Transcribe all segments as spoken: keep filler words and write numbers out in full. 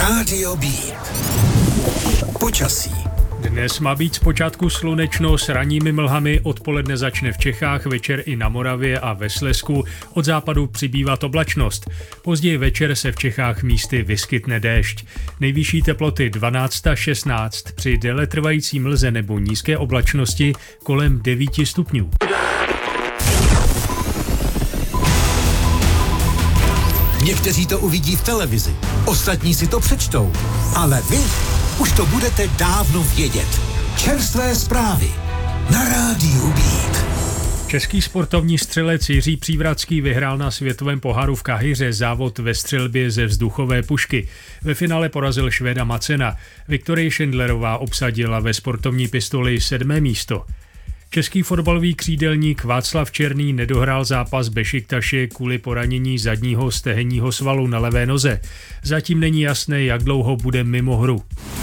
Rádio Beat. Počasí. Dnes má být zpočátku slunečno s ranními mlhami, odpoledne začne v Čechách, večer i na Moravě a ve Slezsku, od západu přibývat oblačnost. Později večer se v Čechách místy vyskytne déšť. Nejvyšší teploty dvanáct až šestnáct, při déletrvající mlze nebo nízké oblačnosti kolem devět stupňů. Někteří to uvidí v televizi, ostatní si to přečtou, ale vy už to budete dávno vědět. Čerstvé zprávy na Rádiu Beat. Český sportovní střelec Jiří Přívratský vyhrál na světovém poháru v Kahiře závod ve střelbě ze vzduchové pušky. Ve finále porazil Švéda Macena. Viktorie Schindlerová obsadila ve sportovní pistoli sedmé místo. Český fotbalový křídelník Václav Černý nedohrál zápas Bešiktaše kvůli poranění zadního stehenního svalu na levé noze. Zatím není jasné, jak dlouho bude mimo hru.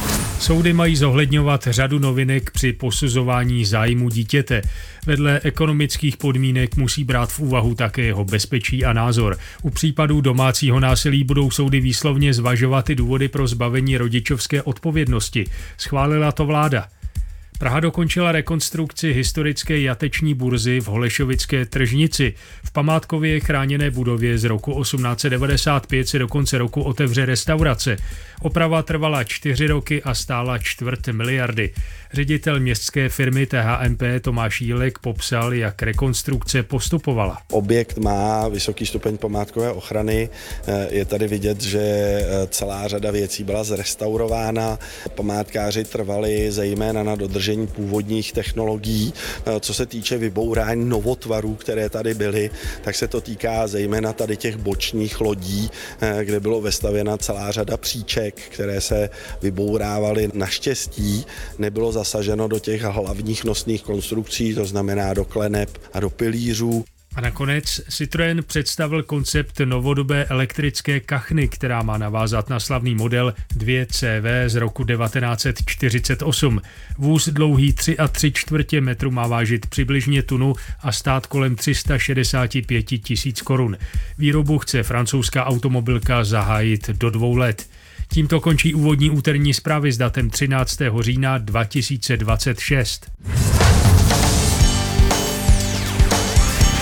Soudy mají zohledňovat řadu novinek při posuzování zájmu dítěte. Vedle ekonomických podmínek musí brát v úvahu také jeho bezpečí a názor. U případů domácího násilí budou soudy výslovně zvažovat i důvody pro zbavení rodičovské odpovědnosti. Schválila to vláda. Praha dokončila rekonstrukci historické jateční burzy v Holešovické tržnici. V památkově chráněné budově z roku osmnáct set devadesát pět se do konce roku otevře restaurace. Oprava trvala čtyři roky a stála čtvrt miliardy. Ředitel městské firmy T H M P Tomáš Jílek popsal, jak rekonstrukce postupovala. Objekt má vysoký stupeň památkové ochrany. Je tady vidět, že celá řada věcí byla zrestaurována. Památkáři trvali zejména na dodržení původních technologií. Co se týče vybourání novotvarů, které tady byly, tak se to týká zejména tady těch bočních lodí, kde bylo vestavěna celá řada příček, které se vybourávaly. Naštěstí nebylo zasaženo do těch hlavních nosných konstrukcí, to znamená do kleneb a do pilířů. A nakonec Citroën představil koncept novodobé elektrické kachny, která má navázat na slavný model dvě C V z roku devatenáct set čtyřicet osm. Vůz dlouhý tři a tři čtvrtě metru má vážit přibližně tunu a stát kolem tři sta šedesát pět tisíc korun. Výrobu chce francouzská automobilka zahájit do dvou let. Tímto končí úvodní úterní zprávy s datem třináctého října dva tisíce dvacet šest.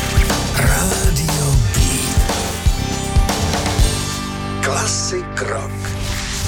Rádio Beat. Klasik rock.